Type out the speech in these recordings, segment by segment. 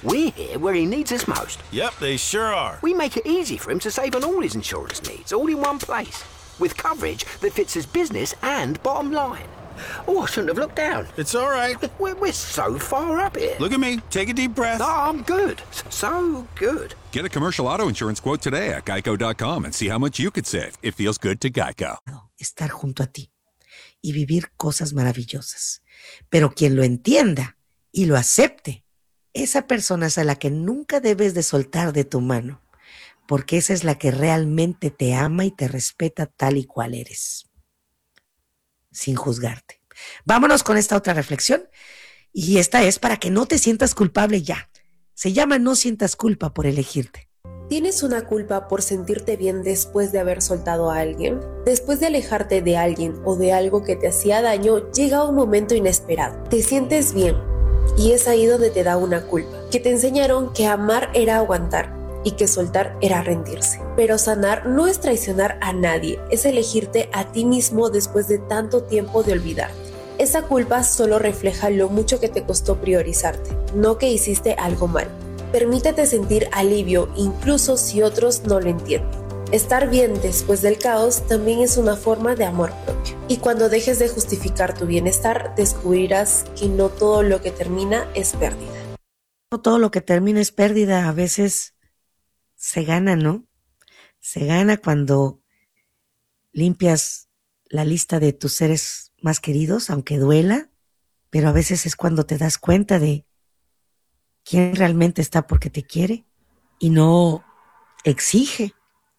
We're here where he needs us most. Yep, they sure are. We make it easy for him to save on all his insurance needs, all in one place, with coverage that fits his business and bottom line. Oh, I shouldn't have looked down. It's all right. We're so far up here. Look at me. Take a deep breath. No, I'm good. So good. Get a commercial auto insurance quote today at geico.com and see how much you could save. It feels good to Geico. Estar junto a ti y vivir cosas maravillosas. Pero quien lo entienda y lo acepte, esa persona es a la que nunca debes de soltar de tu mano, porque esa es la que realmente te ama y te respeta tal y cual eres, sin juzgarte. Vámonos con esta otra reflexión, y esta es para que no te sientas culpable ya. Se llama No sientas culpa por elegirte. ¿Tienes una culpa por sentirte bien después de haber soltado a alguien? Después de alejarte de alguien o de algo que te hacía daño, llega un momento inesperado. Te sientes bien y es ahí donde te da una culpa, que te enseñaron que amar era aguantar y que soltar era rendirse. Pero sanar no es traicionar a nadie, es elegirte a ti mismo después de tanto tiempo de olvidarte. Esa culpa solo refleja lo mucho que te costó priorizarte, no que hiciste algo mal. Permítete sentir alivio incluso si otros no lo entienden. Estar bien después del caos también es una forma de amor propio. Y cuando dejes de justificar tu bienestar, descubrirás que no todo lo que termina es pérdida. No todo lo que termina es pérdida, a veces se gana, ¿no? Se gana cuando limpias la lista de tus seres más queridos, aunque duela, pero a veces es cuando te das cuenta de quién realmente está porque te quiere y no exige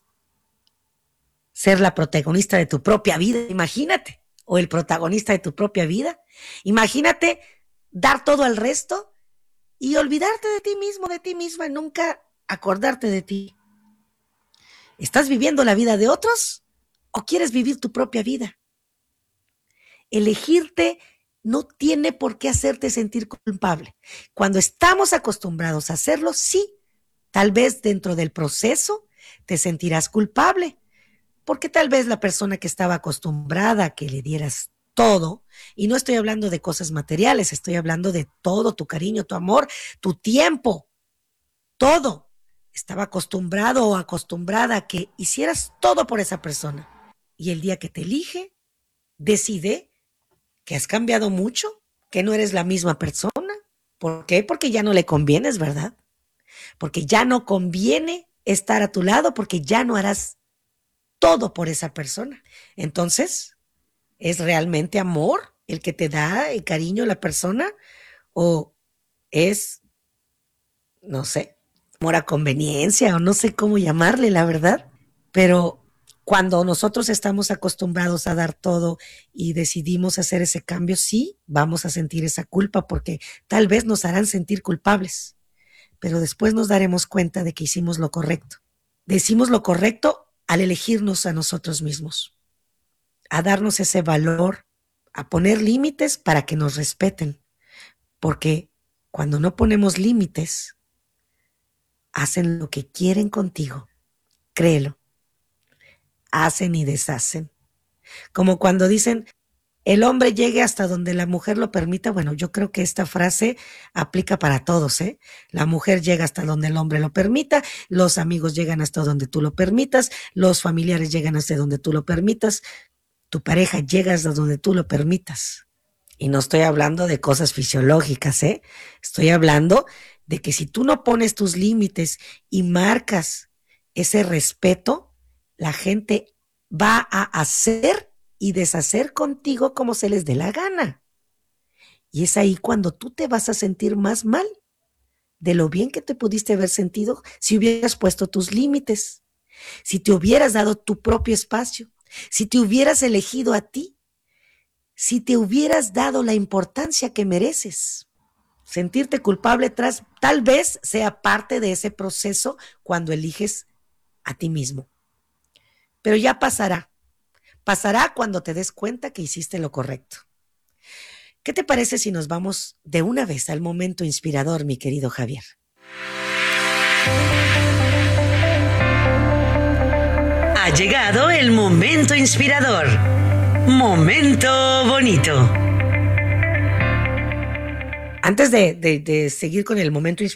ser la protagonista de tu propia vida, imagínate, o el protagonista de tu propia vida. Imagínate dar todo al resto y olvidarte de ti mismo, de ti misma, y nunca acordarte de ti. ¿Estás viviendo la vida de otros o quieres vivir tu propia vida? Elegirte no tiene por qué hacerte sentir culpable. Cuando estamos acostumbrados a hacerlo, sí, tal vez dentro del proceso te sentirás culpable, porque tal vez la persona que estaba acostumbrada a que le dieras todo, y no estoy hablando de cosas materiales, estoy hablando de todo, tu cariño, tu amor, tu tiempo, todo, estaba acostumbrado o acostumbrada a que hicieras todo por esa persona. Y el día que te elige, decide que has cambiado mucho, que no eres la misma persona. ¿Por qué? Porque ya no le convienes, ¿verdad? Porque ya no conviene estar a tu lado, porque ya no harás todo por esa persona. Entonces, ¿es realmente amor el que te da el cariño la persona? ¿O es, no sé, amor a conveniencia o no sé cómo llamarle, la verdad? Pero cuando nosotros estamos acostumbrados a dar todo y decidimos hacer ese cambio, sí, vamos a sentir esa culpa porque tal vez nos harán sentir culpables, pero después nos daremos cuenta de que hicimos lo correcto. Decimos lo correcto al elegirnos a nosotros mismos, a darnos ese valor, a poner límites para que nos respeten, porque cuando no ponemos límites, hacen lo que quieren contigo, créelo. Hacen y deshacen. Como cuando dicen, el hombre llegue hasta donde la mujer lo permita. Bueno, yo creo que esta frase aplica para todos, ¿eh? La mujer llega hasta donde el hombre lo permita, los amigos llegan hasta donde tú lo permitas, los familiares llegan hasta donde tú lo permitas, tu pareja llega hasta donde tú lo permitas. Y no estoy hablando de cosas fisiológicas, ¿eh? Estoy hablando de que si tú no pones tus límites y marcas ese respeto, la gente va a hacer y deshacer contigo como se les dé la gana. Y es ahí cuando tú te vas a sentir más mal de lo bien que te pudiste haber sentido si hubieras puesto tus límites, si te hubieras dado tu propio espacio, si te hubieras elegido a ti, si te hubieras dado la importancia que mereces. Sentirte culpable tal vez sea parte de ese proceso cuando eliges a ti mismo. Pero ya pasará. Pasará cuando te des cuenta que hiciste lo correcto. ¿Qué te parece si nos vamos de una vez al momento inspirador, mi querido Javier? Ha llegado el momento inspirador. Momento bonito. Antes de seguir con el momento inspirador,